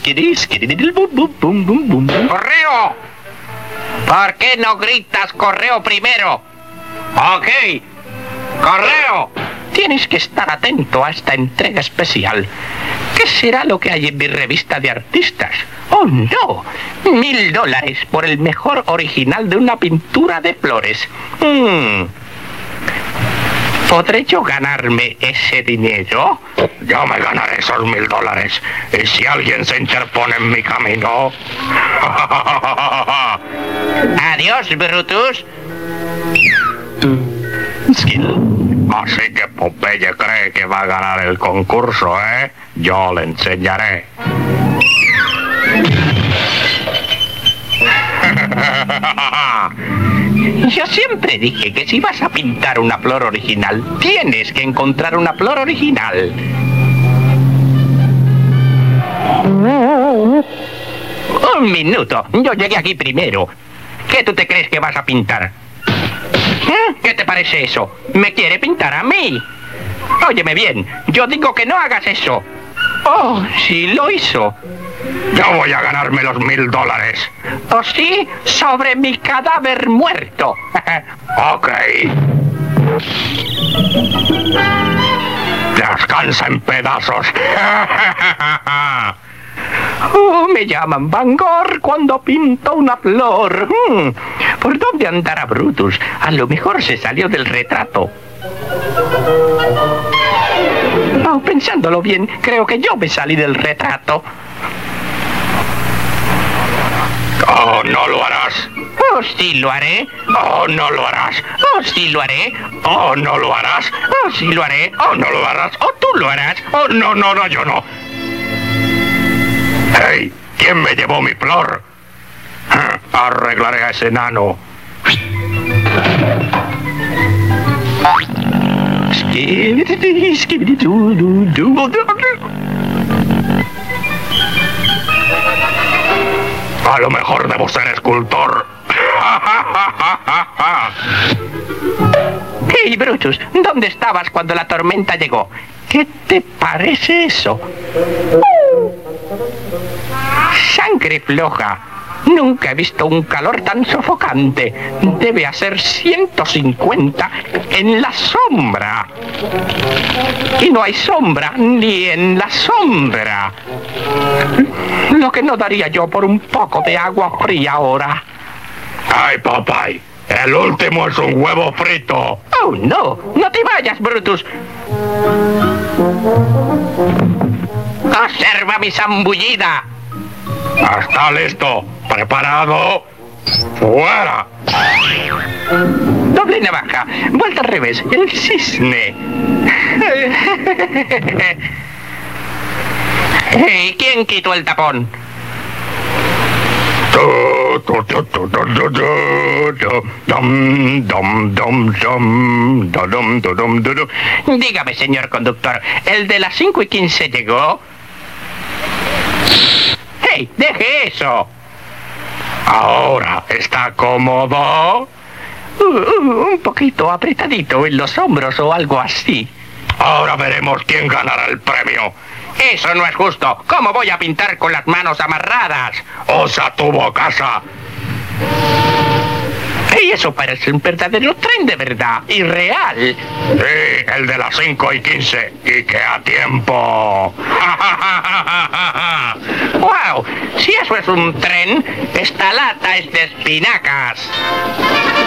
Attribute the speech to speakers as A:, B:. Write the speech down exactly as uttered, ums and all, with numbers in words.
A: ¡Correo! ¿Por qué no gritas correo primero? Ok. ¡Correo! Tienes que estar atento a esta entrega especial. ¿Qué será lo que hay en mi revista de artistas? ¡Oh, no! Mil dólares por el mejor original de una pintura de flores. Hmm. ¿Podré yo ganarme ese dinero? Yo me ganaré esos mil dólares. Y si alguien se interpone en mi camino... Adiós, Brutus. Así que Popeye cree que va a ganar el concurso, ¿eh? Yo le enseñaré. Yo siempre dije que si vas a pintar una flor original, tienes que encontrar una flor original. Un minuto, yo llegué aquí primero. ¿Qué tú te crees que vas a pintar? ¿Eh? ¿Qué te parece eso? ¿Me quiere pintar a mí? Óyeme bien, yo digo que no hagas eso. Oh, sí lo hizo. Yo voy a ganarme los mil dólares. ¿Oh, sí? Sobre mi cadáver muerto. Ok. Descansa en pedazos. Oh, me llaman Van Gogh cuando pinto una flor. Hmm. ¿Por dónde andará Brutus? A lo mejor se salió del retrato. Oh, pensándolo bien, creo que yo me salí del retrato. Oh, no lo harás. Oh, sí lo haré. Oh, no lo harás. Oh, sí lo haré. Oh, no lo harás. Oh, sí lo haré. Oh, no lo harás. Oh, tú lo harás. Oh, no, no, no, yo no. ¡Hey! ¿Quién me llevó mi flor? Arreglaré a ese enano. A lo mejor debo ser escultor. Hey, Brutus, ¿dónde estabas cuando la tormenta llegó? ¿Qué te parece eso? Sangre floja. Nunca he visto un calor tan sofocante. Debe hacer ciento cincuenta en la sombra. Y no hay sombra ni en la sombra. Lo que no daría yo por un poco de agua fría ahora. Ay, Popeye, el último es un huevo frito. Oh, no. No te vayas, Brutus. Observa mi zambullida. Está listo. Preparado. Fuera. Doble navaja. Vuelta al revés. El cisne. Hey, ¿quién quitó el tapón? Dígame, señor conductor, ¿el de las cinco y quince llegó? ¡Hey! ¡Deje eso! Ahora, ¿está cómodo? Uh, uh, un poquito apretadito en los hombros o algo así. Ahora veremos quién ganará el premio. Eso no es justo. ¿Cómo voy a pintar con las manos amarradas? ¡Osa tuvo casa! Y eso parece un verdadero tren de verdad, y real. Sí, el de las cinco y quince, y que a tiempo. ¡Wow! Si eso es un tren, esta lata es de espinacas.